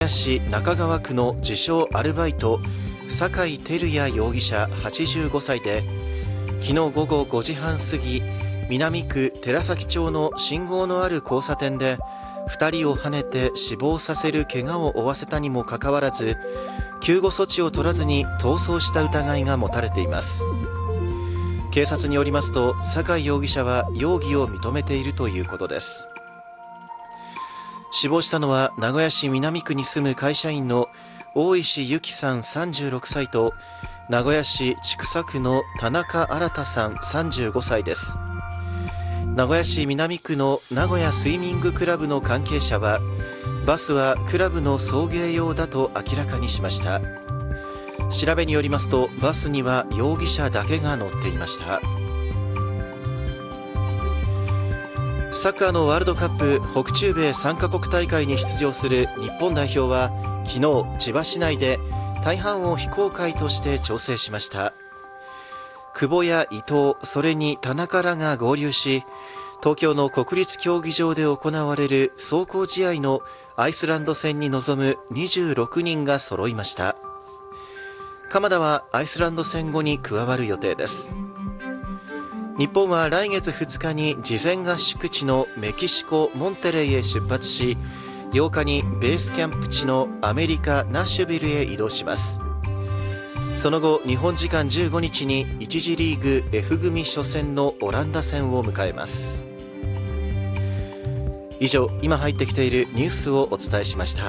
市中川区の自称アルバイト酒井照也容疑者85歳で、昨日午後5時半過ぎ、南区寺崎町の信号のある交差点で2人をはねて死亡させる怪我を負わせたにもかかわらず、救護措置を取らずに逃走した疑いが持たれています。警察によりますと、酒井容疑者は容疑を認めているということです。死亡したのは名古屋市南区に住む会社員の大石由紀さん36歳と、名古屋市千種区の田中新さん35歳です。名古屋市南区の名古屋スイミングクラブの関係者は、バスはクラブの送迎用だと明らかにしました。調べによりますと、バスには容疑者だけが乗っていました。サッカーのワールドカップ北中米3カ国大会に出場する日本代表は、昨日千葉市内で大半を非公開として調整しました。久保や伊藤、それに田中らが合流し、東京の国立競技場で行われる壮行試合のアイスランド戦に臨む26人が揃いました。鎌田はアイスランド戦後に加わる予定です。日本は来月2日に事前合宿地のメキシコ・モンテレイへ出発し、8日にベースキャンプ地のアメリカ・ナッシュビルへ移動します。その後、日本時間15日に1次リーグ F 組初戦のオランダ戦を迎えます。以上、今入ってきているニュースをお伝えしました。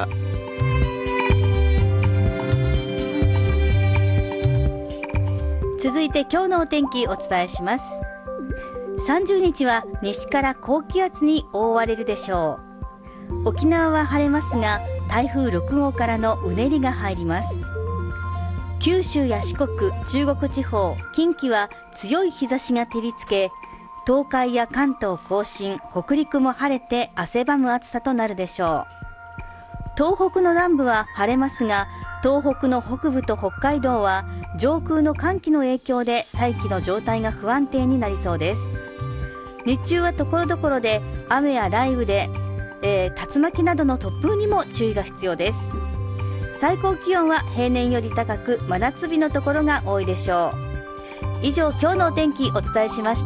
続いて今日のお天気お伝えします。30日は西から高気圧に覆われるでしょう。沖縄は晴れますが、台風6号からのうねりが入ります。九州や四国、中国地方、近畿は強い日差しが照りつけ、東海や関東甲信、北陸も晴れて汗ばむ暑さとなるでしょう。東北の南部は晴れますが、東北の北部と北海道は上空の寒気の影響で大気の状態が不安定になりそうです。日中はところどころで雨や雷雨で、竜巻などの突風にも注意が必要です。最高気温は平年より高く、真夏日のところが多いでしょう。以上、今日のお天気お伝えしました。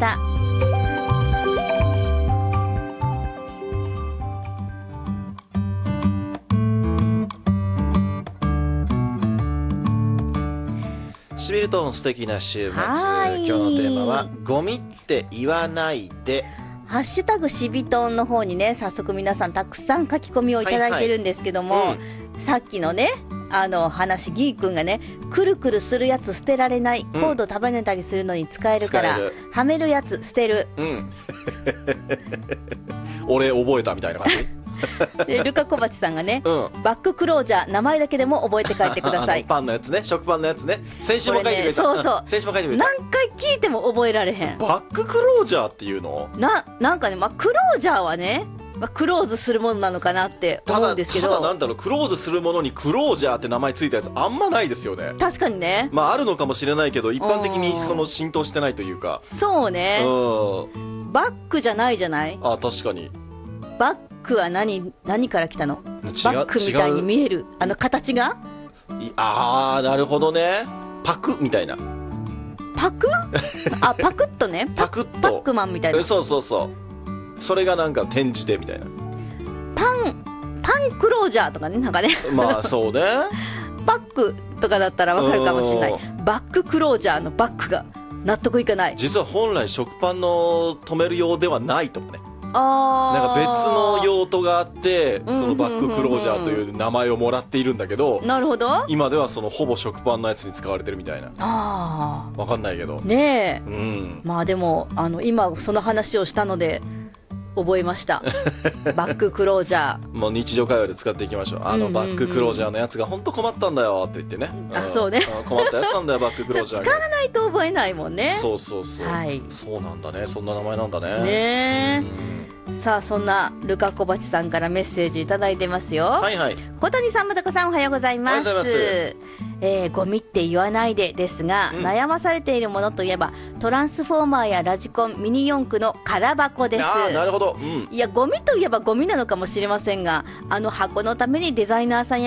シビルトン素敵な週末。今日のテーマはゴミって言わないで。 ハッシュタグシビトンの方にね、早速皆さんたくさん書き込みをいただいてるんですけども、さっきのね話、ギーくんがね、くるくるするやつ捨てられない、コード束ねたりするのに使えるからはめるやつ捨てる、 俺覚えたみたいな感じでルカ小鉢さんがね、バッククロージャー、名前だけでも覚えて帰ってくださいパンのやつね、食パンのやつね。先週も書いてくれた、 そうそう、 先週も書いてくれた。 何回聞いても覚えられへん。 バッククロージャーっていうのなんかね、クロージャーはね、クローズするものなのかなって思うんですけど、 ただなんだろう、クローズするものにクロージャーって名前ついたやつあんまないですよね。 確かにね、 あるのかもしれないけど、一般的にその浸透してないというか。 そうね、バックじゃないじゃない。 確かにバックは何から来たの？バックみたいに見える形が。 なるほどね。パクみたいな。 パクパクッとね、 パクッとパックマンみたいな。 そうそうそう、それがなんか転じてみたいな。パンクロージャーとかね、なんかねそうねバックとかだったらわかるかもしれない。バッククロージャーのバックが納得いかない。 実は本来食パンの止める用ではないとかね、 なんか別の用途があって、そのバッククロージャーという名前をもらっているんだけど、 なるほど、 今ではそのほぼ食パンのやつに使われてるみたいな。わかんないけどねえ、でも今その話をしたので覚えましたバッククロージャー、 もう日常会話で使っていきましょう。バッククロージャーのやつが本当困ったんだよって言ってね、 そうね、 困ったやつなんだよバッククロージャーが。 使わないと覚えないもんね。 そうそうそう、そうなんだね、そんな名前なんだね。 ねえ、さあ、そんなルカ小鉢さんからメッセージいただいてますよ。小谷さん、またこさん、おはようございます。ゴミって言わないでですが、悩まされているものといえばトランスフォーマーやラジコン、ミニ四駆の空箱です。 なるほど、 いや、ゴミといえばゴミなのかもしれませんが、箱のためにデザイナーさんや